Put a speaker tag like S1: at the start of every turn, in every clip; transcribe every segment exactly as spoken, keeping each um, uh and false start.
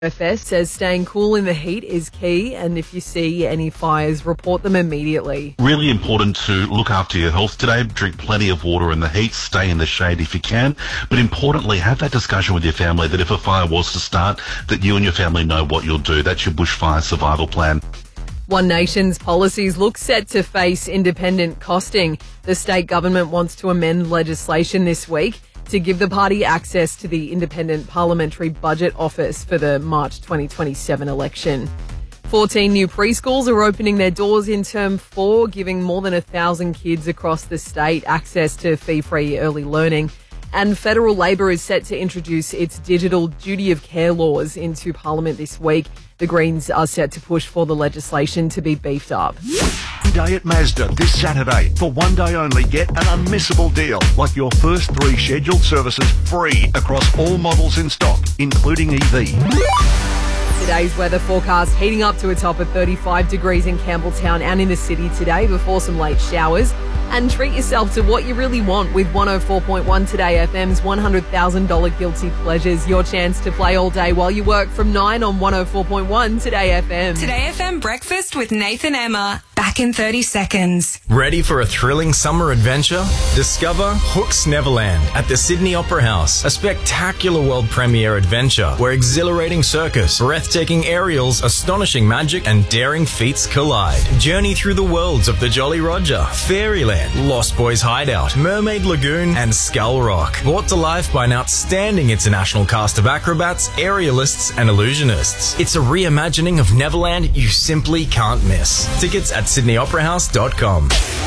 S1: Fest says staying cool in the heat is key, and if you see any fires, report them immediately.
S2: Really important to look after your health today. Drink plenty of water in the heat, stay in the shade if you can, but importantly, have that discussion with your family that if a fire was to start, that you and your family know what you'll do. That's your bushfire survival plan.
S1: One Nation's policies look set to face independent costing. The state government wants to amend legislation this week to give the party access to the Independent Parliamentary Budget Office for the March twenty twenty-seven election. fourteen new preschools are opening their doors in term four, giving more than a thousand kids across the state access to fee-free early learning. And federal Labor is set to introduce its digital duty of care laws into Parliament this week. The Greens are set to push for the legislation to be beefed up.
S3: Day at Mazda this Saturday. For one day only, get an unmissable deal. Like your first three scheduled services free across all models in stock, including E V.
S1: Today's weather forecast heating up to a top of thirty-five degrees in Campbelltown and in the city today before some late showers. And treat yourself to what you really want with one oh four point one Today F M's one hundred thousand dollars Guilty Pleasures. Your chance to play all day while you work from nine on one oh four point one Today F M.
S4: Today F M Breakfast with Nathan Emma. Back in thirty seconds.
S5: Ready for a thrilling summer adventure? Discover Hook's Neverland at the Sydney Opera House. A spectacular world premiere adventure where exhilarating circus, breathtaking aerials, astonishing magic and daring feats collide. Journey through the worlds of the Jolly Roger, Fairyland, Lost Boys Hideout, Mermaid Lagoon and Skull Rock. Brought to life by an outstanding international cast of acrobats, aerialists and illusionists. It's a reimagining of Neverland you simply can't miss. Tickets at sydney opera house dot com.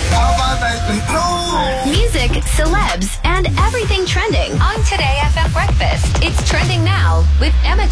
S6: Music, celebs, and everything trending on Today F M Breakfast. It's trending now with Emma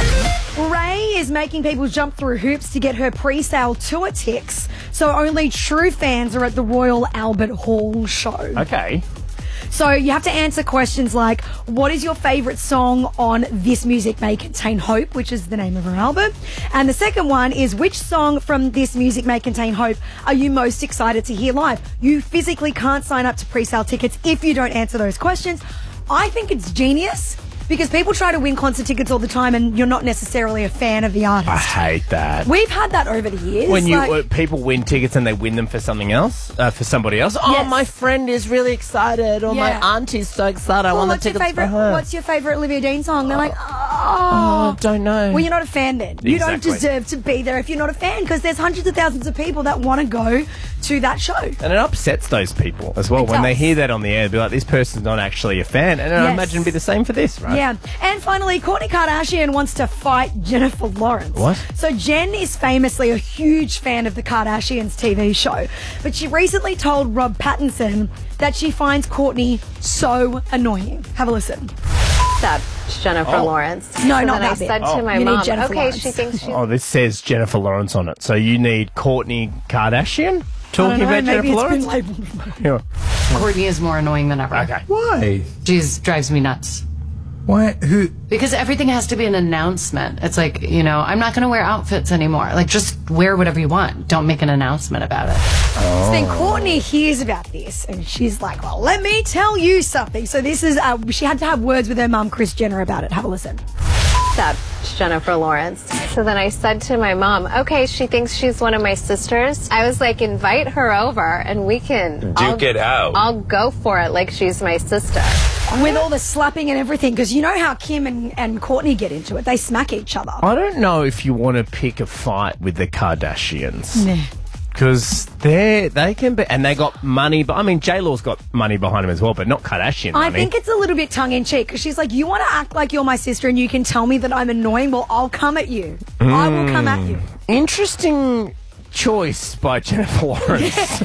S6: Chow.
S7: Ray is making people jump through hoops to get her pre-sale tour ticks, so only true fans are at the Royal Albert Hall show.
S8: Okay.
S7: So you have to answer questions like, what is your favourite song on This Music May Contain Hope, which is the name of her album? And the second one is, which song from This Music May Contain Hope are you most excited to hear live? You physically can't sign up to pre-sale tickets if you don't answer those questions. I think it's genius, because people try to win concert tickets all the time and you're not necessarily a fan of the artist.
S8: I hate that.
S7: We've had that over the years.
S8: When you
S7: like,
S8: uh, people win tickets and they win them for something else, uh, for somebody else. Oh,
S7: Yes.
S8: my friend is really excited, or my
S7: Yeah.
S8: auntie's so excited. I
S7: well,
S8: want the
S7: what's your
S8: tickets
S7: favourite?
S8: for her.
S7: What's your favourite Olivia Dean song? They're like,
S8: Oh,
S7: oh,
S8: I don't know.
S7: well, you're not a fan then. You don't
S8: Exactly.
S7: deserve to be there if you're not a fan, because there's hundreds of thousands of people that want to go to that show.
S8: And it upsets those people as well
S7: It
S8: when they
S7: does.
S8: hear that on the air. They'll be like, this person's not actually a fan. And I
S7: Yes.
S8: imagine it'd be the same for this, right?
S7: Yeah. And finally, Kourtney Kardashian wants to fight Jennifer Lawrence.
S8: What?
S7: So Jen is famously a huge fan of the Kardashians T V show, but she recently told Rob Pattinson that she finds Kourtney so annoying. Have a listen.
S9: Up Jennifer
S8: Oh.
S9: Lawrence.
S7: No,
S9: So
S7: not
S9: then I
S7: that bit.
S9: said
S7: Oh.
S9: to my
S7: You need
S9: mom,
S7: Jennifer
S9: okay,
S7: Lawrence.
S9: she thinks she's
S8: Oh, this says Jennifer Lawrence on it. So you need Kourtney Kardashian
S7: I don't
S8: talking
S7: know,
S8: about
S7: maybe
S8: Jennifer
S7: it's
S8: Lawrence?
S7: been labelled.
S8: Yeah.
S10: Kourtney is more annoying than ever.
S8: Okay.
S11: Why?
S10: She drives me nuts.
S11: Why? Who?
S10: Because everything has to be an announcement. It's like, you know, I'm not going to wear outfits anymore. Like, just wear whatever you want. Don't make an announcement about it.
S7: So then Kourtney hears about this and she's like, well, let me tell you something. So this is, uh, she had to have words with her mum, Kris Jenner, about it. Have a listen.
S9: up Jennifer Lawrence. So then I said to my mom, okay, she thinks she's one of my sisters. I was like, invite her over and we can
S5: Duke
S9: I'll,
S5: it out.
S9: I'll go for it like she's my sister.
S7: With all the slapping and everything, because you know how Kim and, and Kourtney get into it. They smack each other.
S8: I don't know if you want to pick a fight with the Kardashians.
S7: Nah.
S8: Because they they can be, and they got money. But I mean, J Law's got money behind him as well, but not Kardashian
S7: I
S8: money.
S7: think it's a little bit tongue in cheek because she's like, you want to act like you're my sister and you can tell me that I'm annoying? Well, I'll come at you. I will come at you.
S8: Interesting choice by Jennifer Lawrence.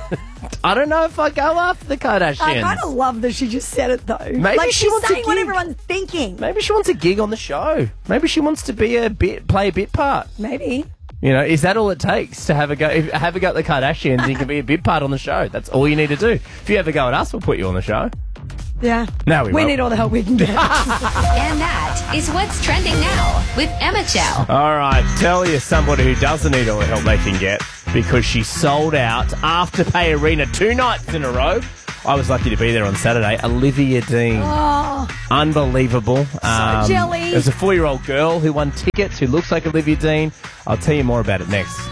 S8: I don't know if I go after the Kardashians.
S7: I kind of love that she just said it though.
S8: Maybe
S7: like
S8: she
S7: she's
S8: wants to
S7: saying what
S8: give-
S7: everyone's thinking.
S8: Maybe she wants a gig on the show. Maybe she wants to be a bit, play a bit part.
S7: Maybe.
S8: You know, is that all it takes to have a go? If, have a go at the Kardashians, you can be a bit part on the show. That's all you need to do. If you ever go at us, we'll put you on the show.
S7: Yeah.
S8: No, we
S7: We
S8: won't.
S7: need all the help we can get.
S6: And that is what's trending now with Emma Chow.
S8: All right, tell you somebody who doesn't need all the help they can get because she sold out Afterpay Arena two nights in a row. I was lucky to be there on Saturday. Olivia Dean.
S7: Oh,
S8: Unbelievable. Um,
S7: jelly.
S8: There's a four-year-old girl who won tickets who looks like Olivia Dean. I'll tell you more about it next.